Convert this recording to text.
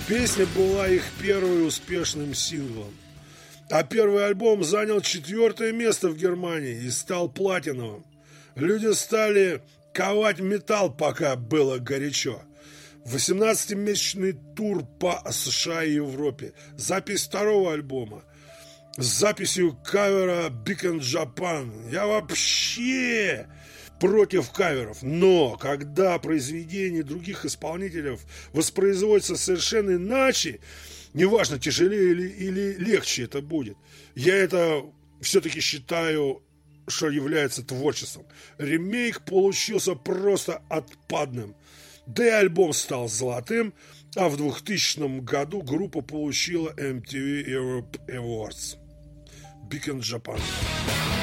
Песня была их первым успешным синглом. А первый альбом занял 4-е место в Германии и стал платиновым. Люди стали ковать металл, пока было горячо. 18-месячный тур по США и Европе. Запись второго альбома. С записью кавера Big in Japan. Я вообще против каверов. Но когда произведения других исполнителей воспроизводятся совершенно иначе, неважно, тяжелее или легче это будет, я это все-таки считаю, что является творчеством. Ремейк получился просто отпадным. Да и альбом стал золотым, а в 2000 году группа получила MTV Europe Awards. Big in Japan.